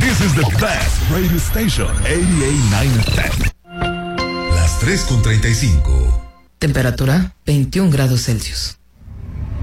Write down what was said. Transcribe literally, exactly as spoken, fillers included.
This is the best radio station, ochenta y nueve F M. Las tres con treinta y cinco. Temperatura veintiún grados Celsius.